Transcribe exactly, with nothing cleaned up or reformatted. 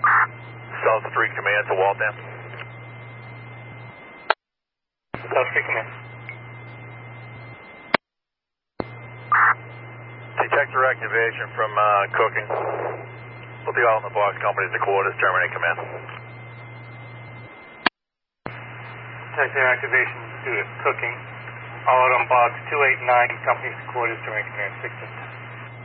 South three Command to Waltham. South three Command. Detector activation from uh, Cooking. Put the all in the box companies to quarters, terminate command. Detector activation due to Cooking. All out on box two eight nine, companies to quarters, terminate command. six